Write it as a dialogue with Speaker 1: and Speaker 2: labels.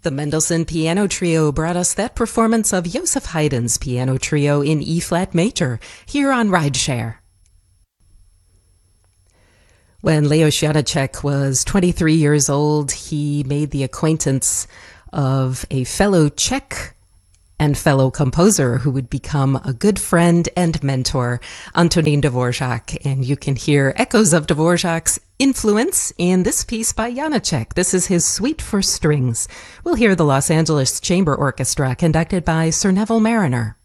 Speaker 1: The Mendelssohn Piano Trio brought us that performance of Joseph Haydn's Piano Trio in E-flat major, here on Rideshare. When Leos Janáček was 23 years old, he made the acquaintance of a fellow Czech and fellow composer who would become a good friend and mentor, Antonín Dvořák. And you can hear echoes of Dvořák's influence in this piece by Janáček. This is his Suite for Strings. We'll hear the Los Angeles Chamber Orchestra conducted by Sir Neville Marriner.